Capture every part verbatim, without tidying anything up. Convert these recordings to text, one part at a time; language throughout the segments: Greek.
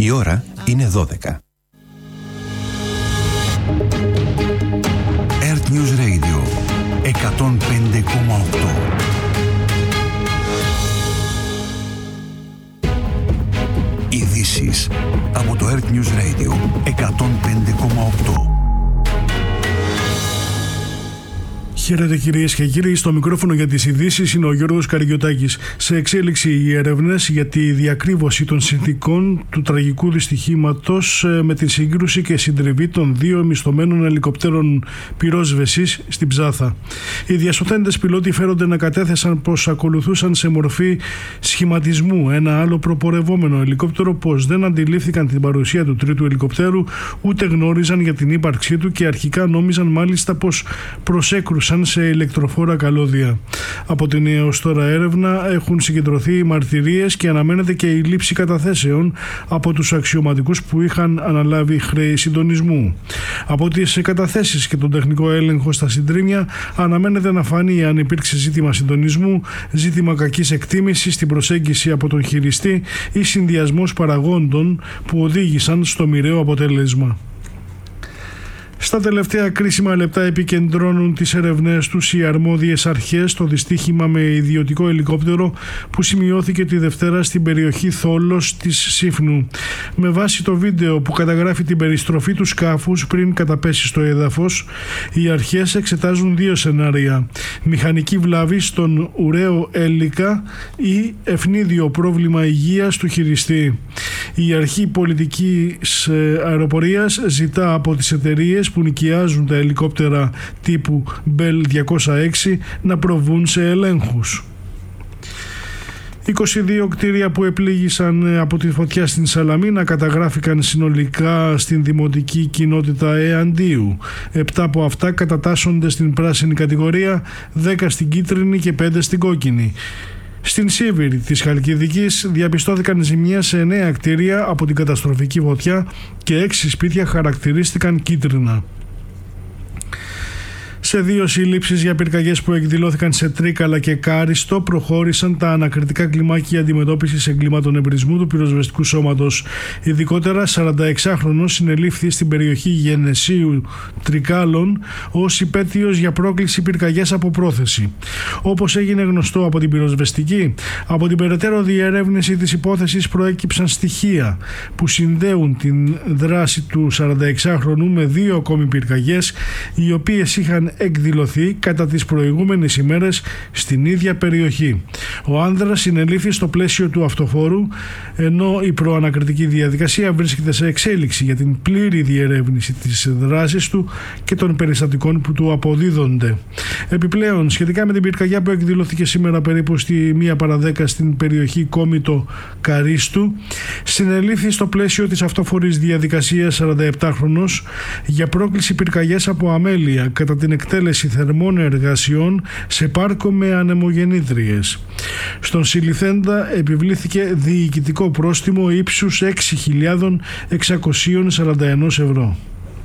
Η ώρα είναι δώδεκα. Earth News Radio εκατόν πέντε κόμμα οκτώ. Ειδήσεις από το Earth News Radio εκατόν πέντε κόμμα οκτώ. Χαίρετε κυρίες και κύριοι, στο μικρόφωνο για τις ειδήσεις είναι ο Γιώργος Καριωτάκης. Σε εξέλιξη οι έρευνες για τη διακρύβωση των συνθηκών του τραγικού δυστυχήματος με την σύγκρουση και συντριβή των δύο μισθωμένων ελικοπτέρων πυρόσβεσης στην Ψάθα. Οι διασωθέντες πιλότοι φέρονται να κατέθεσαν πως ακολουθούσαν σε μορφή σχηματισμού ένα άλλο προπορευόμενο ελικόπτερο, πως δεν αντιλήφθηκαν την παρουσία του τρίτου ελικοπτέρου, ούτε γνώριζαν για την ύπαρξή του και αρχικά νόμιζαν μάλιστα πως προσέκρουσαν σε ηλεκτροφόρα καλώδια. Από την έως τώρα έρευνα έχουν συγκεντρωθεί μαρτυρίες και αναμένεται και η λήψη καταθέσεων από τους αξιωματικούς που είχαν αναλάβει χρέη συντονισμού. Από τις καταθέσεις και τον τεχνικό έλεγχο στα συντρίμια αναμένεται να φανεί αν υπήρξε ζήτημα συντονισμού, ζήτημα κακής εκτίμησης στην προσέγγιση από τον χειριστή ή συνδυασμός παραγόντων που οδήγησαν στο μοιραίο αποτέλεσμα. Στα τελευταία κρίσιμα λεπτά επικεντρώνουν τις ερευνές τους οι αρμόδιες αρχές στο δυστύχημα με ιδιωτικό ελικόπτερο που σημειώθηκε τη Δευτέρα στην περιοχή Θόλος της Σύφνου. Με βάση το βίντεο που καταγράφει την περιστροφή του σκάφους πριν καταπέσει στο έδαφος, οι αρχές εξετάζουν δύο σενάρια: μηχανική βλάβη στον ουραίο έλικα ή ευνίδιο πρόβλημα υγείας του χειριστή. Η αρχή πολιτικής αεροπορίας ζητά από τις εταιρείες που νοικιάζουν τα ελικόπτερα τύπου Bell διακόσια έξι να προβούν σε ελέγχους. είκοσι δύο κτίρια που επλήγησαν από τη φωτιά στην Σαλαμίνα καταγράφηκαν συνολικά στην δημοτική κοινότητα Εαντίου. Επτά από αυτά κατατάσσονται στην πράσινη κατηγορία, δέκα στην κίτρινη και πέντε στην κόκκινη. Στην Σίβηρη της Χαλκιδικής διαπιστώθηκαν ζημιές σε εννέα κτίρια από την καταστροφική φωτιά και έξι σπίτια χαρακτηρίστηκαν κίτρινα. Σε δύο συλλήψεις για πυρκαγιές που εκδηλώθηκαν σε Τρίκαλα και Κάριστο προχώρησαν τα ανακριτικά κλιμάκια αντιμετώπισης εγκλημάτων εμπρισμού του πυροσβεστικού σώματος. Ειδικότερα, σαρανταεξάχρονος συνελήφθη στην περιοχή Γενεσίου Τρικάλων ως υπέτειος για πρόκληση πυρκαγιάς από πρόθεση. Όπως έγινε γνωστό από την πυροσβεστική, από την περαιτέρω διερεύνηση της υπόθεσης προέκυψαν στοιχεία που συνδέουν την δράση του σαρανταεξάχρονου με δύο ακόμη πυρκαγιές, οι οποίες είχαν εκδηλωθεί κατά τις προηγούμενες ημέρες στην ίδια περιοχή. Ο άνδρας συνελήφθη στο πλαίσιο του αυτοφόρου, ενώ η προανακριτική διαδικασία βρίσκεται σε εξέλιξη για την πλήρη διερεύνηση της δράσης του και των περιστατικών που του αποδίδονται. Επιπλέον, σχετικά με την πυρκαγιά που εκδηλώθηκε σήμερα περίπου στη μία παρά δέκα στην περιοχή Κόμιτο Καρίστου, συνελήφθη στο πλαίσιο της αυτοφορής διαδικασίας σαρανταεπτάχρονος για πρόκληση πυρκαγιάς από αμέλεια κατά την εκτέλεση θερμών εργασιών σε πάρκο με ανεμογεννήτριες. Στον συλληφθέντα επιβλήθηκε διοικητικό πρόστιμο ύψους έξι χιλιάδες εξακόσια σαράντα ένα ευρώ.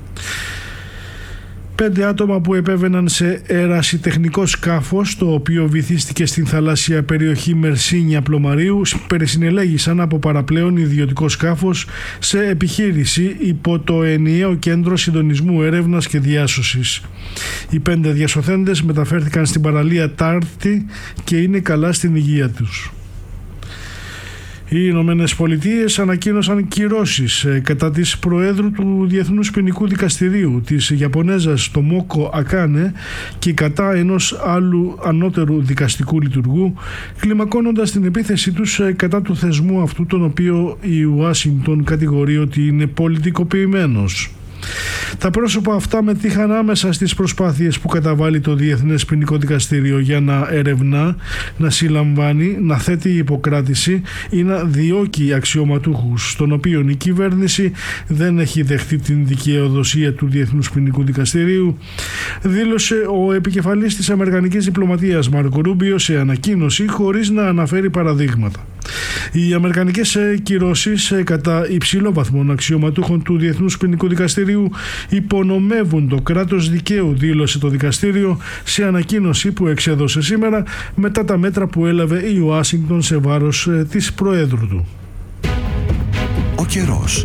Πέντε άτομα που επέβαιναν σε ερασιτεχνικό σκάφος, το οποίο βυθίστηκε στην θαλάσσια περιοχή Μερσίνια Πλωμαρίου, περισυνελέγησαν από παραπλέον ιδιωτικό σκάφος σε επιχείρηση υπό το ενιαίο κέντρο συντονισμού έρευνας και διάσωσης. Οι πέντε διασωθέντες μεταφέρθηκαν στην παραλία Τάρτη και είναι καλά στην υγεία τους. Οι Ηνωμένες Πολιτείες ανακοίνωσαν κυρώσεις κατά της Προέδρου του Διεθνούς Ποινικού Δικαστηρίου, της Ιαπωνέζας Τομόκο Ακάνε, και κατά ενός άλλου ανώτερου δικαστικού λειτουργού, κλιμακώνοντας την επίθεση τους κατά του θεσμού αυτού, τον οποίο η Ουάσιγκτον κατηγορεί ότι είναι πολιτικοποιημένος. Τα πρόσωπα αυτά μετήχαν άμεσα στις προσπάθειες που καταβάλει το Διεθνές Ποινικό Δικαστήριο για να ερευνά, να συλλαμβάνει, να θέτει υποκράτηση ή να διώκει αξιωματούχους, στον οποίο η κυβέρνηση δεν έχει δεχτεί την δικαιοδοσία του Διεθνούς Ποινικού Δικαστηρίου, δήλωσε ο επικεφαλής της Αμερικανικής Διπλωματίας Μάρκο Ρούμπιο σε ανακοίνωση, χωρίς να αναφέρει παραδείγματα. Οι αμερικανικές κυρώσεις κατά υψηλόβαθμων αξιωματούχων του Διεθνούς Ποινικού Δικαστηρίου υπονομεύουν το κράτος δικαίου, δήλωσε το δικαστήριο σε ανακοίνωση που εξέδωσε σήμερα μετά τα μέτρα που έλαβε η Ουάσιγκτον σε βάρος της Προέδρου του. καιρός.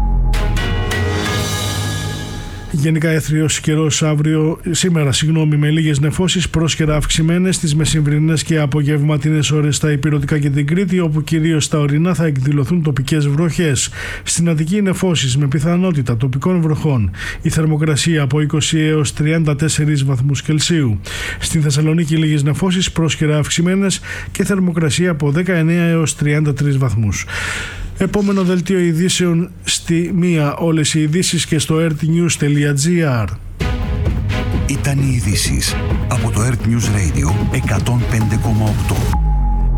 Γενικά έθριος καιρός αύριο, σήμερα συγγνώμη, με λίγες νεφώσεις, πρόσκαιρα αυξημένες στις μεσημβρινές και απογευματινές ώρες στα ηπειρωτικά και την Κρήτη, όπου κυρίως στα ορεινά θα εκδηλωθούν τοπικές βροχές. Στην Αττική νεφώσεις με πιθανότητα τοπικών βροχών. Η θερμοκρασία από είκοσι έως τριάντα τέσσερις βαθμούς Κελσίου. Στην Θεσσαλονίκη λίγες νεφώσεις, πρόσκαιρα αυξημένες και θερμοκρασία από δεκαεννέα έως τριάντα τρεις βαθμούς. Επόμενο δελτίο ειδήσεων στη μία. Όλες οι ειδήσεις και στο ertnews τελεία gr. Ήταν οι ειδήσεις από το Earth News Radio εκατόν πέντε κόμμα οκτώ.